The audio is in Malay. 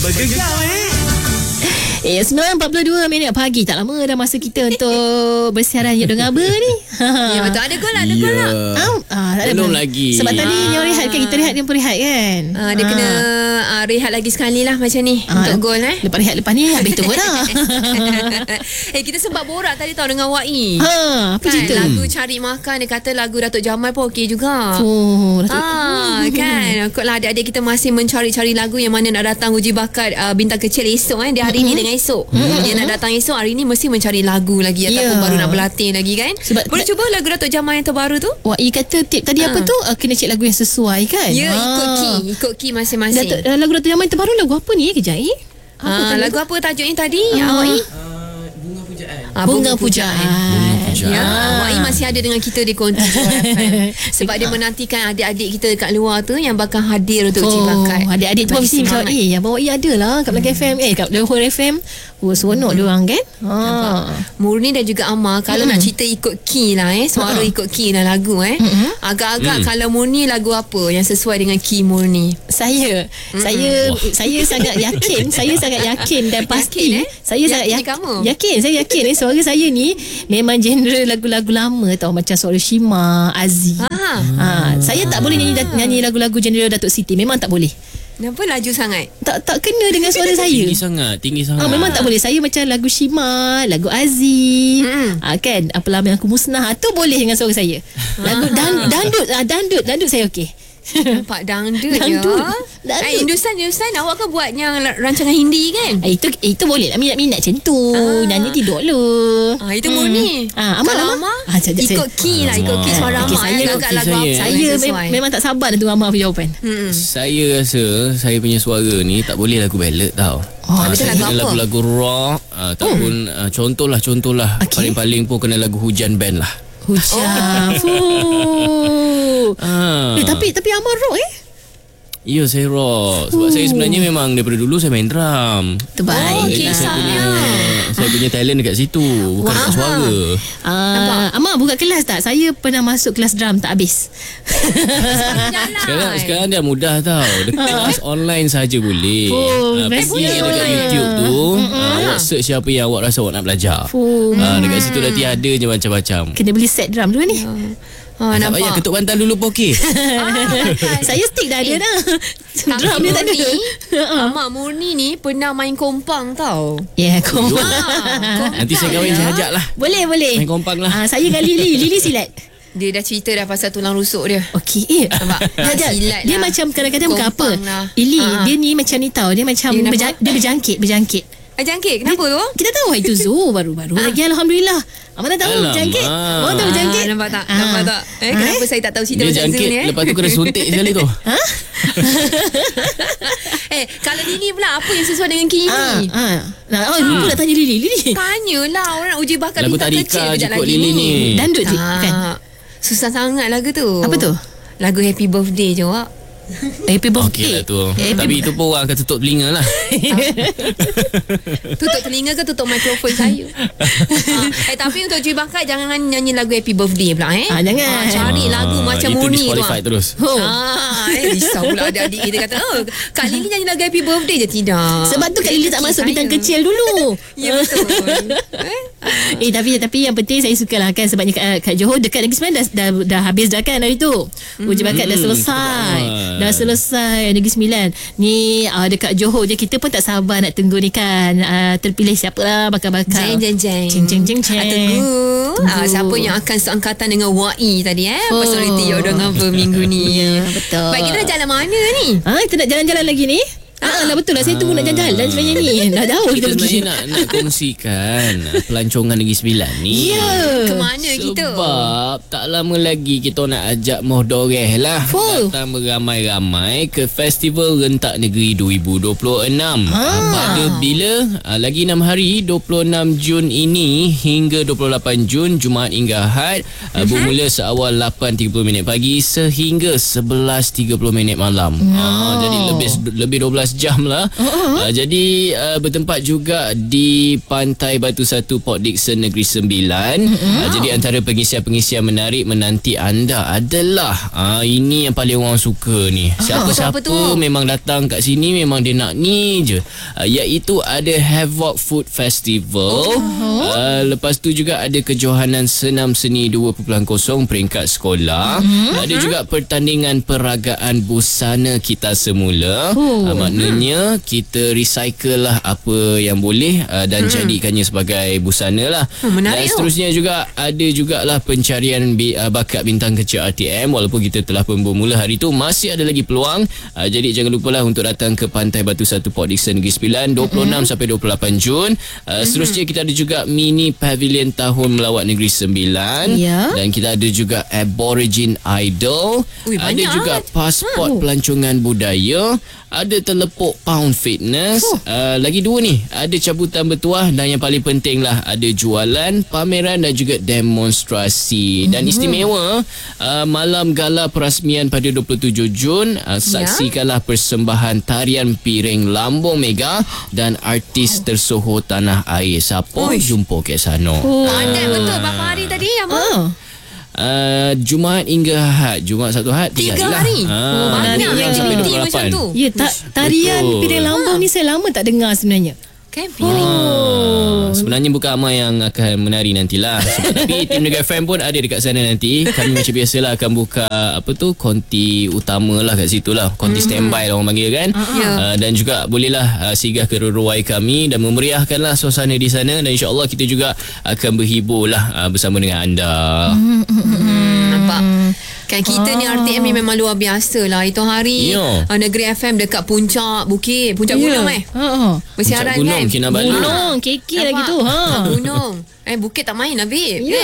Bergegar 9.42 minit pagi. Tak lama dah masa kita untuk bersiaran dengan Aba ni. Ya betul. Ada gol tak? Tak ada belum lagi. Sebab tadi dia rehat kan. Kita rehat dia pun rehat kan. Dia kena rehat lagi sekali lah macam ni untuk gol Lepas rehat lepas ni habis tu dah. Kita sempat borak tadi tau dengan Wai. Apa cerita? Lagu Cari Makan. Dia kata lagu Datuk Jamal pun okey juga. Kan. Kotlah adik-adik kita masih mencari-cari lagu yang mana nak datang uji bakat bintang kecil esok Dia hari ni dengan esok. Dia nak datang esok, hari ni mesti mencari lagu lagi ataupun baru nak berlatih lagi kan. Sebab boleh cuba lagu Datuk Jamal yang terbaru tu. Wai kata tip tadi apa tu? Kena cek lagu yang sesuai kan. Ya, ikut key masing-masing. Lagu Datuk Jamal yang terbaru lagu apa ni? Kejap lagu apa tajuknya tadi? Wai? Bunga Pujaan. Bunga Pujaan. Ya, Wai masih ada dengan kita di Konti Juara. Sebab dia menantikan adik-adik kita dekat luar tu yang bakal hadir untuk uji bakat. Adik-adik tu mesti macam abang Wai ada lah kat belakang FM. Kat Johor FM. Seronok diorang kan. Murni dan juga Amar kalau nak cerita ikut key lah suara ikut key lah lagu agak-agak kalau Murni lagu apa yang sesuai dengan key Murni? Saya sangat yakin. Saya sangat yakin dan pasti. Saya sangat yakin. Saya yakin suara saya ni memang genre lagu-lagu lama tau, macam suara Shima, Aziz. Saya tak boleh nyanyi lagu-lagu genre Datuk Siti. Memang tak boleh. Kenapa laju sangat? Tak kena dengan suara saya. Tinggi sangat. Memang tak boleh. Saya macam lagu Shima, lagu Aziz, kan, Apa Lama Yang Aku Musnah, tu boleh dengan suara saya. Lagu dandut saya okey. Nampak dangdut ya. Hindustan awak kan buat yang rancangan Hindi kan? Itu boleh lah, minat-minat macam tu. Nyanyi tidur lah. Itu Murni. Amar ikut key lah, ikut key suara Amar. Saya memang tak sabar dah tunggu Amar punya jawapan. Saya rasa saya punya suara ni tak boleh lagu ballad tau. Saya kena lagu-lagu rock ataupun contohlah paling-paling pun kena lagu hujan band lah. Hujan. Tapi Amar rock Ya, saya rock. Sebab saya sebenarnya memang daripada dulu saya main drum. Terbaik. Saya punya talent dekat situ, bukan dekat suara. Amar buka kelas tak? Saya pernah masuk kelas drum tak habis. Sekarang dah mudah tau. Kelas online saja boleh. Pergi dekat YouTube tu, awak search siapa yang awak rasa awak nak belajar. Dekat situ nanti ada je macam-macam. Kena beli set drum dulu ni. Tak payah ketuk bantal dulu pun okey. Saya stick dah ada dah. Drum dia tak ada. Mak Murni ni pernah main kompang tau. Ya, kompang. Nanti saya kahwin saya ajak lah. Boleh. Main kompang lah. Saya dengan Lily silat. Dia dah cerita dah pasal tulang rusuk dia. Okey. Dia macam kadang-kadang bukan apa. Ili, dia ni macam ni tau. Dia macam dia berjangkit. Jangkit? Kenapa tu? Kita tahu itu zoo baru-baru lagi. Alhamdulillah. Abang dah tahu berjangkit. Abang tahu berjangkit. Nampak tak? Kenapa saya tak tahu cerita dia macam jangkit, zoo ni? Lepas tu kena suntik sekali tu. Kalau Lily pula, apa yang sesuai dengan Kini? Lupa nak tanya Lily. Tanyalah, orang nak uji bakat lagu bintang kecil kejap lagi Lily ni. Dandut je kan? Susah sangat lagu tu. Apa tu? Lagu Happy Birthday je awak. Happy birthday. Okey lah tu. Tapi itu pun orang akan tutup telinga lah. Tutup telinga ke tutup mikrofon saya? Tapi untuk uji bakat jangan nyanyi lagu Happy Birthday pula jangan. Cari lagu macam Murni tu. Itu disqualified terus. Risau pula adik-adik kita kata Kak Lily nyanyi lagu Happy Birthday je. Tidak. Sebab tu Kak Lily tak masuk bintang kecil dulu. Ya betul. Tapi yang penting saya suka lah kan. Sebabnya kat Johor dekat Negeri Sembilan dah habis dah kan hari tu. Uji bakat dah selesai. Dah selesai Negeri Sembilan. Ni dekat Johor je. Kita pun tak sabar nak tunggu ni kan. Terpilih siapa lah bakal-bakal. Jeng. Tunggu. Siapa yang akan seangkatan dengan Wai tadi personality yang dengan apa minggu ni. Betul. Baik, kita nak jalan mana ni? Kita nak jalan-jalan lagi ni. Betul lah. Saya tunggu nak jalan-jalan sebenarnya ni. Dah jauh kita pergi. Nak kongsikan pelancongan Negeri Sembilan ni. Ke mana kita? Sebab tak lama lagi kita nak ajak Mohdoreh lah datang beramai-ramai ke Festival Rentak Negeri 2026. Pada bila? Lagi 6 hari, 26 Jun ini hingga 28 Jun, Jumaat hingga Ahad. Bermula seawal 8.30 pagi sehingga 11.30 malam. Jadi lebih 12 jam lah. Jadi bertempat juga di Pantai Batu Satu Port Dickson Negeri Sembilan. Jadi antara pengisian-pengisian menarik menanti anda adalah ini yang paling orang suka ni. Siapa-siapa memang datang kat sini memang dia nak ni je. Iaitu ada Havoc Food Festival. Lepas tu juga ada kejohanan senam seni 2.0 peringkat sekolah. Ada juga pertandingan peragaan busana kita semula. Maknanya kita recycle lah apa yang boleh dan jadikannya sebagai busana lah. Dan seterusnya juga ada jugalah pencarian bakat bintang kecil RTM. Walaupun kita telah pun bermula hari tu, masih ada lagi peluang. Jadi jangan lupalah untuk datang ke Pantai Batu Satu Port Dickson Negeri Sembilan 26 sampai 28 Jun. Seterusnya kita ada juga mini pavilion tahun melawat Negeri Sembilan. Dan kita ada juga Aborigin Idol. Ada juga pasport pelancongan budaya. Ada telepuk pound fitness. Lagi 2 ni. Ada cabutan bertuah. Dan yang paling penting lah, ada jualan, pameran dan juga demonstrasi. Dan istimewa, malam gala perasmian pada 27 Jun. Saksikanlah persembahan tarian piring lambung mega dan artis tersohor tanah air. Siapa jumpa ke sana. Pandai betul. Berapa hari tadi Jumaat hingga Ahad. Jumaat satu Ahad 3 hari lah. Banyak aktiviti macam tu. Ya, tarian piring lambung ni saya lama tak dengar sebenarnya. Sebenarnya bukan Amar yang akan menari nantilah. Tapi tim Negeri FM pun ada dekat sana nanti. Kami macam biasalah akan buka konti utama lah kat situ lah. Konti standby lah orang panggil kan. Dan juga bolehlah singgah ke ruai kami dan memeriahkanlah suasana di sana. Dan insyaAllah kita juga akan berhibur lah bersama dengan anda. Nampak? Kan kita ni RTM ni memang luar biasa lah. Itu hari Negeri FM dekat puncak bukit, puncak gunung bersiaran kan. Gunung KK lagi tu. Gunung bukit tak main lah babe.